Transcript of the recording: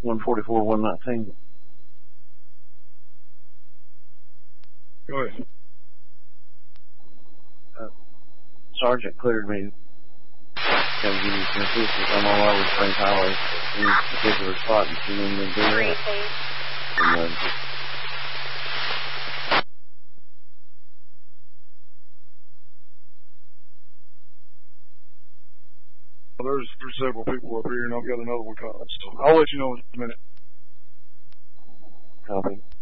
144, 119. Go ahead. Sergeant cleared me. Come give you some assistance. I'm on over Springs Highway in this particular spot, and she didn't even do that. And, there's several people up here, and I've got another one coming, so I'll let you know in a minute. Copy.